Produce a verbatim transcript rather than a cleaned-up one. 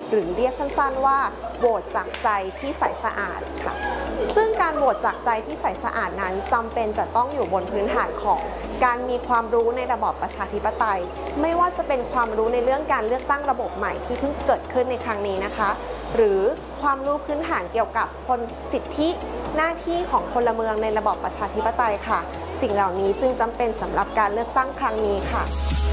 หรือเรียกสั้นๆว่าโหวตจากใจที่ใสสะอาดค่ะซึ่งการโหวตจากใจที่ใสสะอาดนั้นจำเป็นจะต้องอยู่บนพื้นฐานของการมีความรู้ในระบอบประชาธิปไตยไม่ว่าจะเป็นความรู้ในเรื่องการเลือกตั้งระบบใหม่ที่เพิ่งเกิดขึ้นในครั้งนี้นะคะหรือความรู้พื้นฐานเกี่ยวกับคนสิทธิหน้าที่ของพลเมืองในระบอบประชาธิปไตยค่ะสิ่งเหล่านี้จึงจำเป็นสำหรับการเลือกตั้งครั้งนี้ค่ะ